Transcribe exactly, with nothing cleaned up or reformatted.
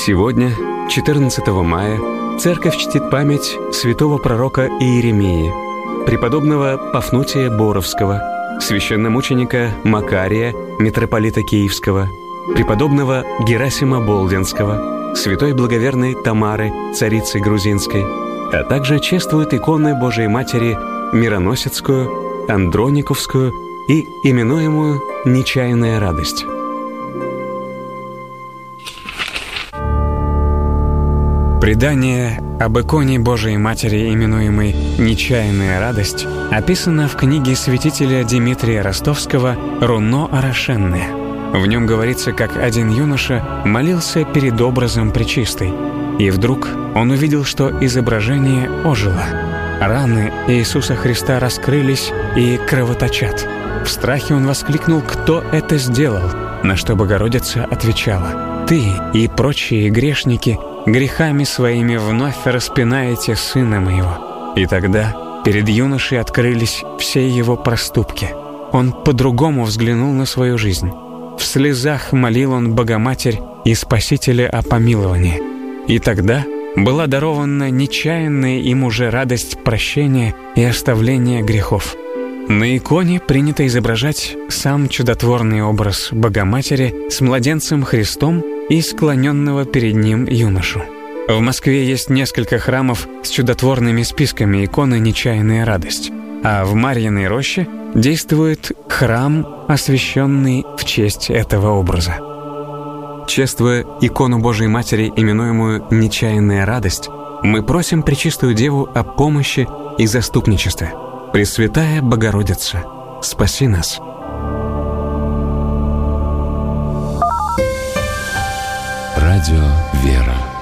Сегодня, четырнадцатого мая, Церковь чтит память святого пророка Иеремии, преподобного Пафнутия Боровского, священномученика Макария, митрополита Киевского, преподобного Герасима Болдинского, святой благоверной Тамары, царицы грузинской, а также чествуют иконы Божией Матери Мироносецкую, Андрониковскую и именуемую «Нечаянная радость». Предание об иконе Божией Матери, именуемой «Нечаянная радость», описано в книге святителя Дмитрия Ростовского «Руно Орошенное». В нем говорится, как один юноша молился перед образом Пречистой, и вдруг он увидел, что изображение ожило. Раны Иисуса Христа раскрылись и кровоточат. В страхе он воскликнул: «Кто это сделал?» На что Богородица отвечала: «Ты и прочие грешники грехами своими вновь распинаете Сына Моего». И тогда перед юношей открылись все его проступки. Он по-другому взглянул на свою жизнь. В слезах молил он Богоматерь и Спасителя о помиловании. И тогда была дарована нечаянная им уже радость прощения и оставления грехов. На иконе принято изображать сам чудотворный образ Богоматери с младенцем Христом и склоненного перед ним юношу. В Москве есть несколько храмов с чудотворными списками иконы «Нечаянная радость», а в Марьиной роще действует храм, освященный в честь этого образа. Чествуя икону Божией Матери, именуемую «Нечаянная радость», мы просим Пречистую Деву о помощи и заступничестве. Пресвятая Богородица, спаси нас! Радио «Вера».